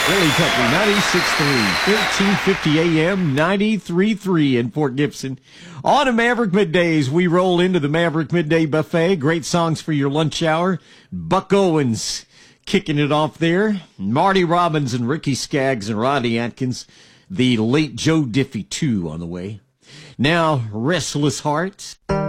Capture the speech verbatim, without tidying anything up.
Early Country, ninety-six point three, thirteen fifty A M, ninety-three point three in Fort Gibson. On a Maverick Middays, we roll into the Maverick Midday Buffet. Great songs for your lunch hour. Buck Owens kicking it off there. Marty Robbins and Ricky Skaggs and Rodney Atkins. The late Joe Diffie, too, on the way. Now, Restless Heart.